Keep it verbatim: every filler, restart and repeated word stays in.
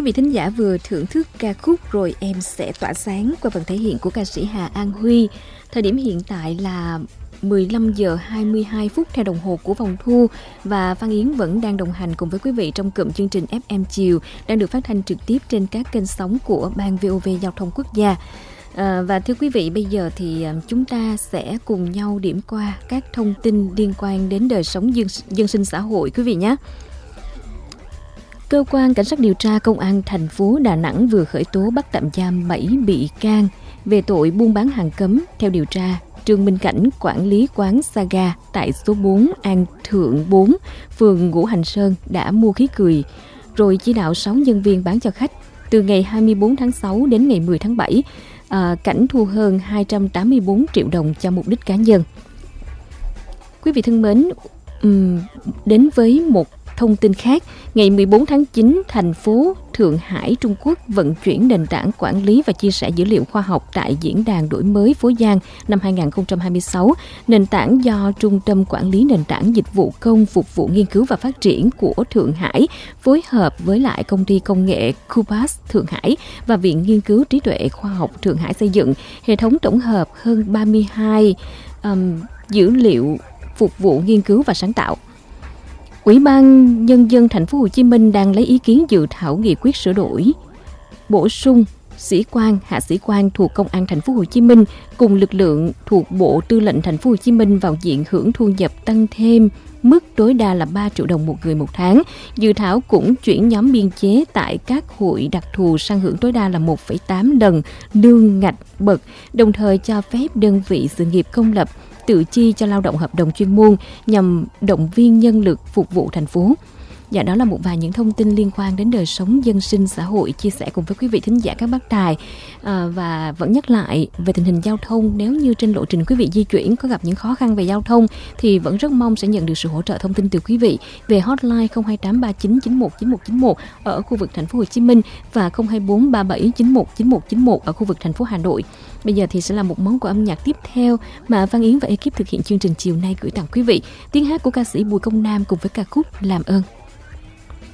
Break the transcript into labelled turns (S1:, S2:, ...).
S1: vị thính giả vừa thưởng thức ca khúc Rồi Em Sẽ Tỏa Sáng qua phần thể hiện của ca sĩ Hà An Huy. Thời điểm hiện tại là mười lăm giờ hai mươi hai phút theo đồng hồ của vòng thu, và Phan Yến vẫn đang đồng hành cùng với quý vị trong cụm chương trình ép em chiều đang được phát thanh trực tiếp trên các kênh sóng của Ban vê o vê Giao thông Quốc gia. À, và thưa quý vị, bây giờ thì chúng ta sẽ cùng nhau điểm qua các thông tin liên quan đến đời sống dân, dân sinh xã hội quý vị nhé. Cơ quan Cảnh sát điều tra Công an thành phố Đà Nẵng vừa khởi tố bắt tạm giam bảy bị can về tội buôn bán hàng cấm. Theo điều tra, Trương Minh Cảnh, quản lý quán Saga tại số bốn An Thượng bốn, phường Ngũ Hành Sơn đã mua khí cười, rồi chỉ đạo sáu nhân viên bán cho khách. Từ ngày hai mươi bốn tháng sáu đến ngày mười tháng bảy, à, Cảnh thu hơn hai trăm tám mươi tư triệu đồng cho mục đích cá nhân. Quý vị thân mến, um, đến với một thông tin khác, ngày mười bốn tháng chín, thành phố Thượng Hải, Trung Quốc vận chuyển nền tảng quản lý và chia sẻ dữ liệu khoa học tại Diễn đàn Đổi mới Phố Giang năm hai không hai sáu. Nền tảng do Trung tâm Quản lý Nền tảng Dịch vụ Công phục vụ nghiên cứu và phát triển của Thượng Hải phối hợp với lại công ty công nghệ Cubas Thượng Hải và Viện Nghiên cứu Trí tuệ Khoa học Thượng Hải xây dựng. Hệ thống tổng hợp hơn ba mươi hai um, dữ liệu phục vụ nghiên cứu và sáng tạo. Ủy ban Nhân dân Thành phố Hồ Chí Minh đang lấy ý kiến dự thảo nghị quyết sửa đổi, bổ sung sĩ quan, hạ sĩ quan thuộc Công an Thành phố Hồ Chí Minh cùng lực lượng thuộc Bộ Tư lệnh Thành phố Hồ Chí Minh vào diện hưởng thu nhập tăng thêm mức tối đa là ba triệu đồng một người một tháng. Dự thảo cũng chuyển nhóm biên chế tại các hội đặc thù sang hưởng tối đa là một phẩy tám lần lương ngạch bậc, đồng thời cho phép đơn vị sự nghiệp công lập tự chi cho lao động hợp đồng chuyên môn nhằm động viên nhân lực phục vụ thành phố. Dạ, đó là một vài những thông tin liên quan đến đời sống dân sinh xã hội chia sẻ cùng với quý vị thính giả các bác tài. À, và vẫn nhắc lại về tình hình giao thông, nếu như trên lộ trình quý vị di chuyển có gặp những khó khăn về giao thông thì vẫn rất mong sẽ nhận được sự hỗ trợ thông tin từ quý vị về hotline không hai tám ba chín chín một chín một chín một ở khu vực Thành phố Hồ Chí Minh và không hai bốn ba bảy chín một chín một chín một ở khu vực thành phố Hà Nội. Bây giờ thì sẽ là một món quà âm nhạc tiếp theo mà Phan Yến và ekip thực hiện chương trình chiều nay gửi tặng quý vị. Tiếng hát của ca sĩ Bùi Công Nam cùng với ca khúc Làm Ơn.